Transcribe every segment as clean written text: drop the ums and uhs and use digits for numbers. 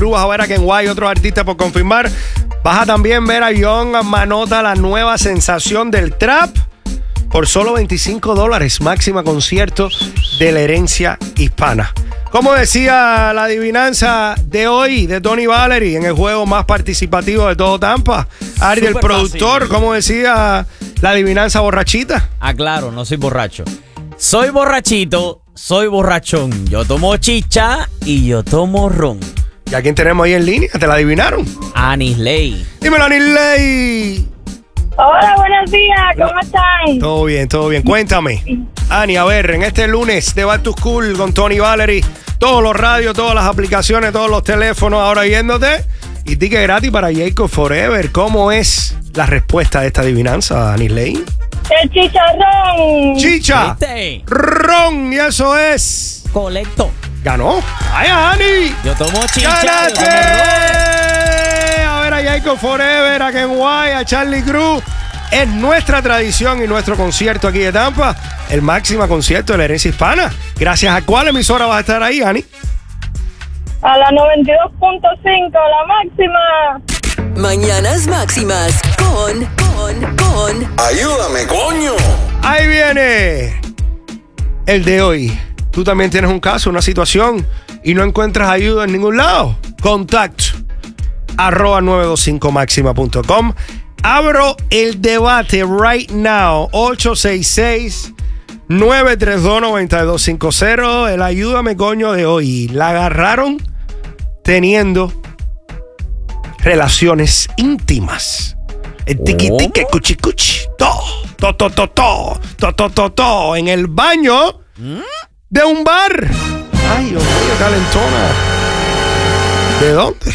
Crew, vas a ver a Ken White y otros artistas por confirmar. Vas a también ver a Young Manota, la nueva sensación del trap, por solo $25, máxima concierto de la herencia hispana. Como decía la adivinanza de hoy de Tony Valery en el juego más participativo de todo Tampa, Ari, el productor, fácil. ¿Cómo decía la adivinanza borrachita? Ah, claro, no soy borracho. Soy borrachito, soy borrachón. Yo tomo chicha y yo tomo ron. ¿Y a quién tenemos ahí en línea? ¿Te la adivinaron? Anisley. Dímelo, Anisley. Hola, buenos días, ¿cómo están? Todo bien, todo bien. Cuéntame, Ani, a ver, en este lunes de Back to School con Tony Valery, todos los radios, todas las aplicaciones, todos los teléfonos ahora viéndote y ticket gratis para Jacob Forever. ¿Cómo es la respuesta de esta adivinanza, Anisley? El chicharrón. Chicha, ron, y eso es correcto. Ganó. ¡Vaya, Ani! Yo tomo chicha. ¡Ganaste! A ver a Jacob Forever, a Ken White, a Charlie Cruz. Es nuestra tradición y nuestro concierto aquí de Tampa, el máximo concierto de la herencia hispana. Gracias a cuál emisora vas a estar ahí, Ani. A la 92.5, la máxima. Mañanas máximas con Ayúdame, coño. Ahí viene el de hoy. Tú también tienes un caso, una situación y no encuentras ayuda en ningún lado. Contacto @925maxima.com. Abro el debate right now. 866-932-9250. El ayúdame coño de hoy. La agarraron teniendo relaciones íntimas. El tiqui-tiqui, cuchi-cuchi. To. En el baño de un bar. Ay, Dios mío, calentona. ¿De dónde?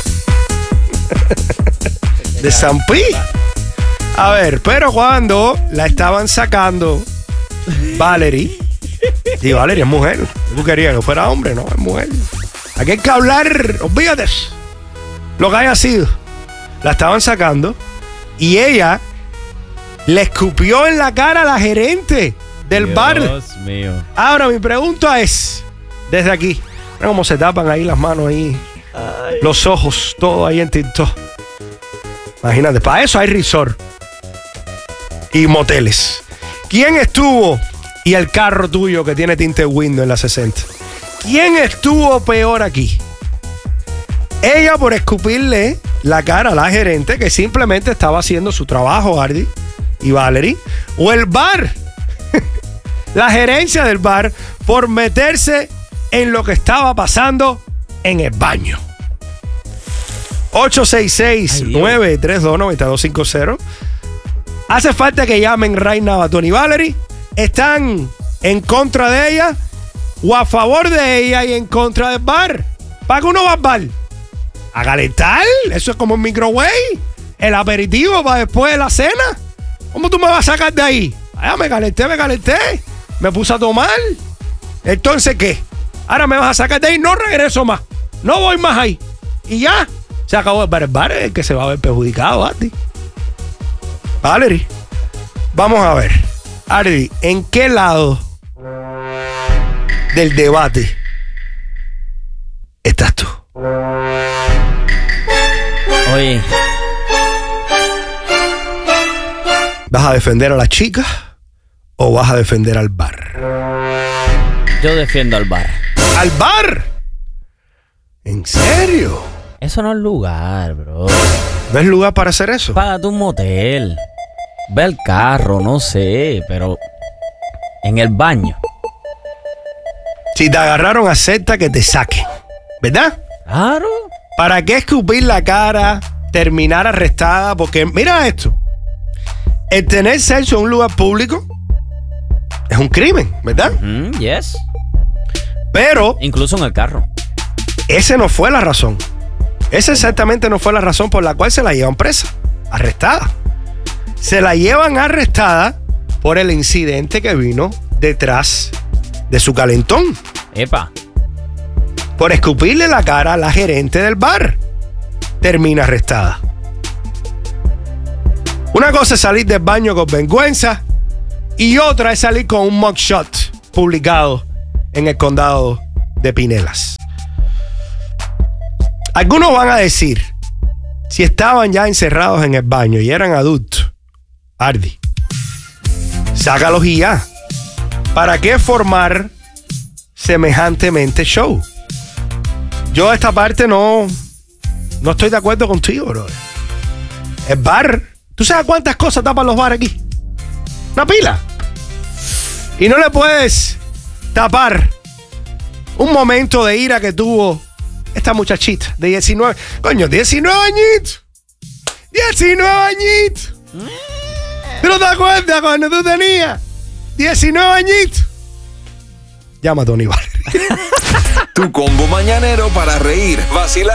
De San Pi. A ver, pero cuando la estaban sacando Valery, y Valery es mujer. Tú querías que fuera hombre, no, es mujer. Aquí hay que hablar, olvídate lo que haya sido. La estaban sacando y ella le escupió en la cara a la gerente del bar. Dios mío. Ahora mi pregunta es, desde aquí, mira cómo se tapan ahí las manos ahí, los ojos, todo ahí en TikTok. Imagínate, para eso hay resort y moteles. ¿Quién estuvo? Y el carro tuyo que tiene tinte window en la 60. ¿Quién estuvo peor aquí? Ella por escupirle la cara a la gerente que simplemente estaba haciendo su trabajo, Ardi y Valery, o el bar, la gerencia del bar, por meterse en lo que estaba pasando en el baño. 866-932-9250. Hace falta que llamen right now a Tony Valery. ¿Están en contra de ella o a favor de ella y en contra del bar? ¿Para que uno va al bar? ¿A calentar? Eso es como un microwave. El aperitivo para después de la cena. ¿Cómo tú me vas a sacar de ahí? Ah, me calenté. Me puse a tomar. Entonces, ¿qué? Ahora me vas a sacar de ahí. No regreso más. No voy más ahí. Y ya. Se acabó el bar es el que se va a ver perjudicado, Ardi. Valery, vamos a ver. Ardi, ¿en qué lado del debate estás tú? Oye, ¿vas a defender a la chica o vas a defender al bar? yo defiendo al bar. ¿Al bar? ¿En serio? Eso no es lugar, bro. ¿No es lugar para hacer eso? Págate un motel. Ve el carro, no sé, pero en el baño. Si te agarraron, acepta que te saquen, ¿verdad? Claro. ¿Para qué escupir la cara, terminar arrestada? Porque mira esto. El tener sexo en un lugar público es un crimen, ¿verdad? Yes. Pero Incluso en el carro. esa no fue la razón. Esa exactamente no fue la razón por la cual se la llevan presa, arrestada. Se la llevan arrestada por el incidente que vino detrás de su calentón. Epa. Por escupirle la cara a la gerente del bar. Termina arrestada. Una cosa es salir del baño con vergüenza y otra es salir con un mugshot publicado en el condado de Pinellas. Algunos van a decir, si estaban ya encerrados en el baño y eran adultos, Ardi, sácalos y ya. ¿Para qué formar semejantemente show? Yo esta parte no estoy de acuerdo contigo, bro. El bar, ¿tú sabes cuántas cosas tapan los bares aquí? Una pila. Y no le puedes tapar un momento de ira que tuvo esta muchachita de 19. Coño, 19 añitos. 19 añitos. ¿Tú no te acuerdas cuando tú tenías 19 añitos? Llama a Tony Valery. Tu combo mañanero para reír, vacilar